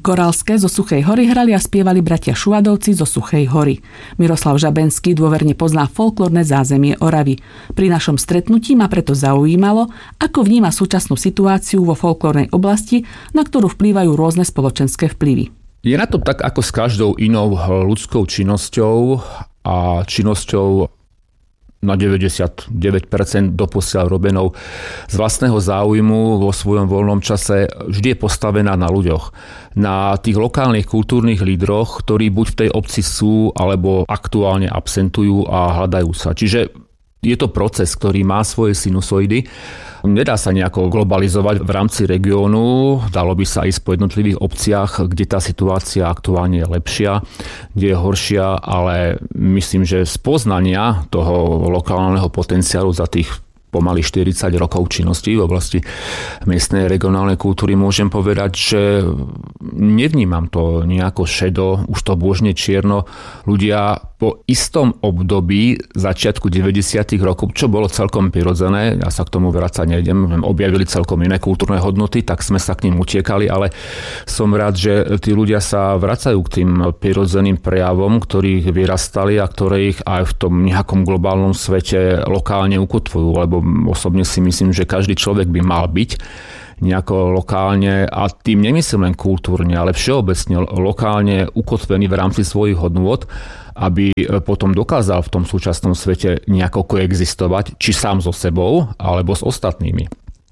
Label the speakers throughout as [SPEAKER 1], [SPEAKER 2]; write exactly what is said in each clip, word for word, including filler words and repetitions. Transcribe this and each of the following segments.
[SPEAKER 1] Koralské zo Suchej hory hrali a spievali bratia Šuvadovci zo Suchej hory. Miroslav Žabenský dôverne pozná folklórne zázemie Oravy. Pri našom stretnutí ma preto zaujímalo, ako vníma súčasnú situáciu vo folklórnej oblasti, na ktorú vplývajú rôzne spoločenské vplyvy.
[SPEAKER 2] Je na to tak ako s každou inou ľudskou činnosťou a činnosťou na deväťdesiatdeväť percent doposiaľ robenou z vlastného záujmu vo svojom voľnom čase, vždy je postavená na ľuďoch. Na tých lokálnych kultúrnych lídroch, ktorí buď v tej obci sú, alebo aktuálne absentujú a hľadajú sa. Čiže je to proces, ktorý má svoje sinusoidy. Nedá sa nejako globalizovať v rámci regiónu, dalo by sa ísť po jednotlivých obciach, kde tá situácia aktuálne je lepšia, kde je horšia, ale myslím, že z poznania toho lokálneho potenciálu za tých pomaly štyridsať rokov činnosti v oblasti miestnej regionálnej kultúry môžem povedať, že nevnímam to nejako šedo, už to božne čierno. Ľudia po istom období začiatku deväťdesiatych rokov, čo bolo celkom prirodzené, ja sa k tomu vrácať nejdem, objavili celkom iné kultúrne hodnoty, tak sme sa k ním utiekali, ale som rád, že tí ľudia sa vracajú k tým prirodzeným prejavom, ktorých vyrastali a ktoré ich aj v tom nejakom globálnom svete lokálne ukotvujú, lebo osobne si myslím, že každý človek by mal byť nejako lokálne, a tým nemyslím len kultúrne, ale všeobecne lokálne ukotvený v rámci svojich hodnôt, aby potom dokázal v tom súčasnom svete nejako koexistovať, či sám so sebou, alebo s ostatnými.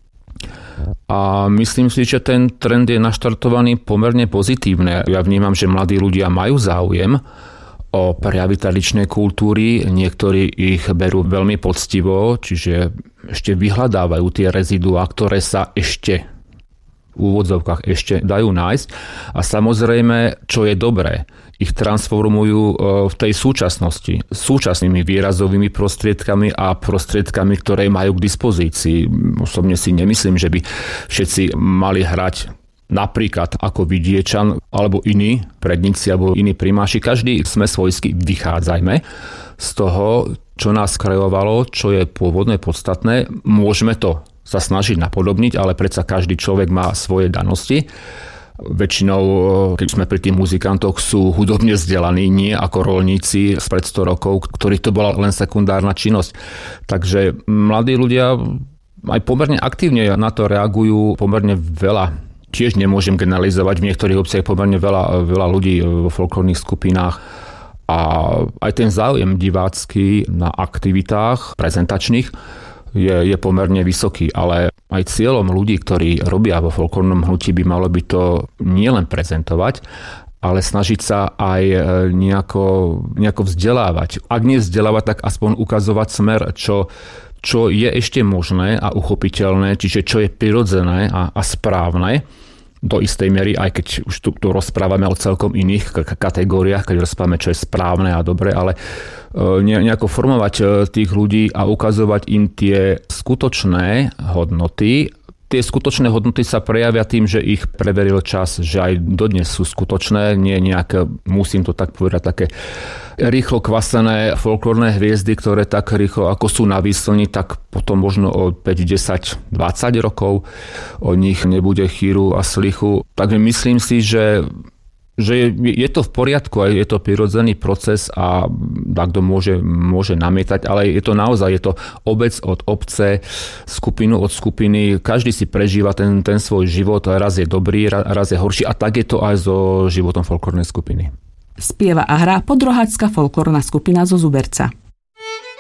[SPEAKER 2] A myslím si, že ten trend je naštartovaný pomerne pozitívne. Ja vnímam, že mladí ľudia majú záujem o prejavy tradičnej kultúry, niektorí ich berú veľmi poctivo, čiže ešte vyhľadávajú tie reziduá, ktoré sa ešte v úvodzovkách ešte dajú nájsť. A samozrejme, čo je dobré, ich transformujú v tej súčasnosti súčasnými výrazovými prostriedkami a prostriedkami, ktoré majú k dispozícii. Osobne si nemyslím, že by všetci mali hrať napríklad ako vidiečan alebo iní predníci alebo iní primáši. Každý sme svojsky vychádzajme z toho, čo nás krajovalo, čo je pôvodné, podstatné. Môžeme to sa snažiť napodobniť, ale predsa každý človek má svoje danosti. Väčšinou, keď sme pri tých muzikantoch, sú hudobne vzdelaní, nie ako roľníci spred sto rokov, ktorých to bola len sekundárna činnosť. Takže mladí ľudia aj pomerne aktívne na to reagujú, pomerne veľa. Tiež nemôžem generalizovať, v niektorých obciach pomerne veľa, veľa ľudí vo folklórnych skupinách a aj ten záujem divácky na aktivitách prezentačných je, je pomerne vysoký, ale aj cieľom ľudí, ktorí robia vo folklórnom hnutí, by malo byť to nielen prezentovať, ale snažiť sa aj nejako, nejako vzdelávať. Ak nie vzdelávať, tak aspoň ukazovať smer, čo čo je ešte možné a uchopiteľné, čiže čo je prirodzené a, a správne do istej miery, aj keď už tu, tu rozprávame o celkom iných k- kategóriách, keď rozprávame, čo je správne a dobre, ale e, nejako formovať e, tých ľudí a ukazovať im tie skutočné hodnoty. Tie skutočné hodnoty sa prejavia tým, že ich preveril čas, že aj dodnes sú skutočné, nie nejaké, musím to tak povedať, také rýchlo kvasené folklórne hviezdy, ktoré tak rýchlo ako sú na výslni, tak potom možno o päť, desať, dvadsať rokov o nich nebude chýru a slichu. Takže myslím si, že že je, je to v poriadku, je to prirodzený proces a takto môže, môže namietať, ale je to naozaj, je to obec od obce, skupinu od skupiny, každý si prežíva ten, ten svoj život, raz je dobrý, raz je horší a tak je to aj so životom folklórnej skupiny.
[SPEAKER 1] Spieva a hrá podrohačská folklórna skupina zo Zuberca.